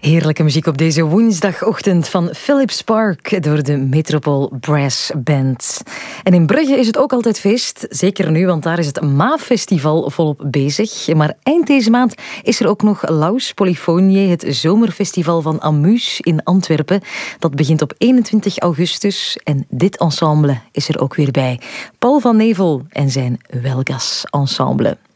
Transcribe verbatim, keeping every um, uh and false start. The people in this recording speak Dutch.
Heerlijke muziek op deze woensdagochtend van Philip Spark door de Metropool Brass Band. En in Brugge is het ook altijd feest, zeker nu, want daar is het Maafestival volop bezig. Maar eind deze maand is er ook nog Laus Polyfonie, het zomerfestival van Amus in Antwerpen. Dat begint op eenentwintig augustus en dit ensemble is er ook weer bij. Paul van Nevel en zijn Welgas Ensemble.